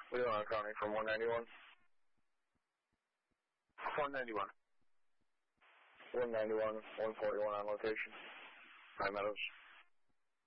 Leon County from 191. 191. 191, 141 on location. High Meadows.